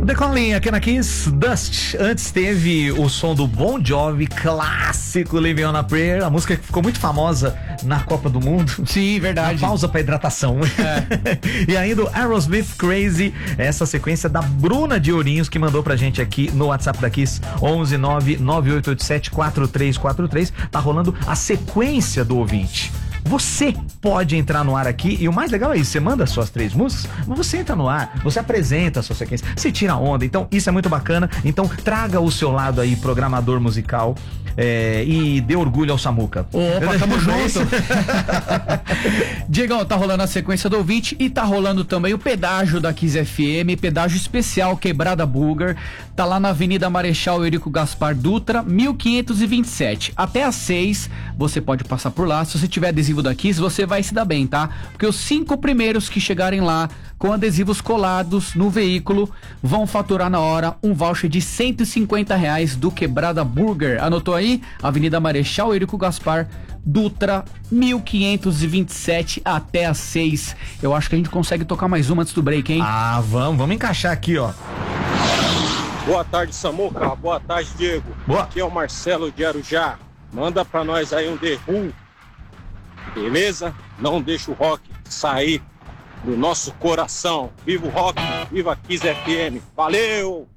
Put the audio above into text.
The Calling aqui na Kiss, Dust. Antes teve o som do Bon Jovi, clássico Living on a Prayer, a música que ficou muito famosa na Copa do Mundo. Sim, verdade. Uma pausa pra hidratação. E ainda o Aerosmith Crazy, essa sequência da Bruna de Ourinhos, que mandou pra gente aqui no WhatsApp da Kiss, 11998874343. Tá rolando a sequência do ouvinte. Você pode entrar no ar aqui e o mais legal é isso, você manda suas 3 músicas, mas você entra no ar, você apresenta a sua sequência, você tira onda, então isso é muito bacana, então traga o seu lado aí, programador musical, e dê orgulho ao Samuca. Opa, tamo junto. Diegão, tá rolando a sequência do ouvinte e tá rolando também o pedágio da Kiss FM, pedágio especial Quebrada Burger, tá lá na Avenida Marechal Eurico Gaspar Dutra, 1527, até às 6, você pode passar por lá, se você tiver adesivo da Kiss, você vai se dar bem, tá? Porque os 5 primeiros que chegarem lá com adesivos colados no veículo vão faturar na hora um voucher de R$150 do Quebrada Burger. Anotou aí? Avenida Marechal Eurico Gaspar Dutra, 1527 até às 6. Eu acho que a gente consegue tocar mais uma antes do break, hein? Ah, vamos encaixar aqui, ó. Boa tarde, Samuca. Boa tarde, Diego. Boa. Aqui é o Marcelo de Arujá. Manda pra nós aí um The Who. Beleza? Não deixa o rock sair do nosso coração. Viva o rock, viva a Kiss FM. Valeu!